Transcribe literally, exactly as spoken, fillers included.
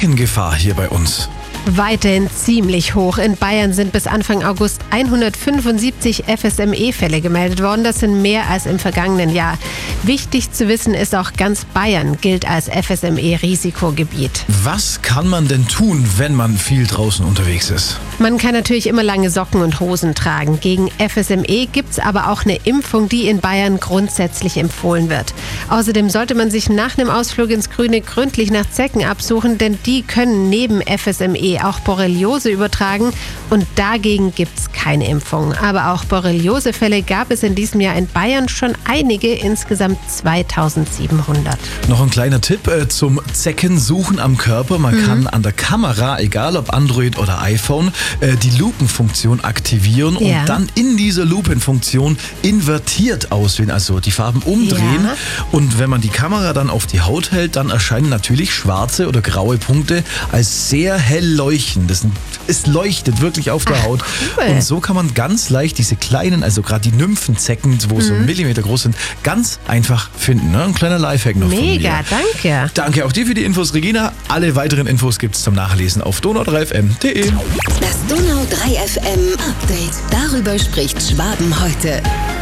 Zeckengefahr hier bei uns? Weiterhin ziemlich hoch. In Bayern sind bis Anfang August hundertfünfundsiebzig F S M E-Fälle gemeldet worden. Das sind mehr als im vergangenen Jahr. Wichtig zu wissen ist auch, ganz Bayern gilt als F S M E-Risikogebiet. Was kann man denn tun, wenn man viel draußen unterwegs ist? Man kann natürlich immer lange Socken und Hosen tragen. Gegen F S M E gibt es aber auch eine Impfung, die in Bayern grundsätzlich empfohlen wird. Außerdem sollte man sich nach einem Ausflug ins Grüne gründlich nach Zecken absuchen, denn die können neben F S M E auch Borreliose übertragen und dagegen gibt es keine Impfung. Aber auch Borreliosefälle gab es in diesem Jahr in Bayern schon einige, insgesamt zweitausendsiebenhundert. Noch ein kleiner Tipp äh, zum Zeckensuchen am Körper. Man mhm. kann an der Kamera, egal ob Android oder iPhone, äh, die Lupenfunktion aktivieren und ja. dann in dieser Lupenfunktion invertiert auswählen, also die Farben umdrehen. Ja. Und wenn man die Kamera dann auf die Haut hält, dann erscheinen natürlich schwarze oder graue Punkte als sehr hell leuchten. Das es leuchtet wirklich auf der Ach, Haut. Cool. Und so kann man ganz leicht diese kleinen, also gerade die Nymphenzecken, wo mhm. so einen Millimeter groß sind, ganz einfach finden. Ne? Ein kleiner Lifehack noch Mega, von mir. danke. Danke auch dir für die Infos, Regina. Alle weiteren Infos gibt es zum Nachlesen auf donau drei f m punkt de. Das Donau drei F M Update. Darüber spricht Schwaben heute.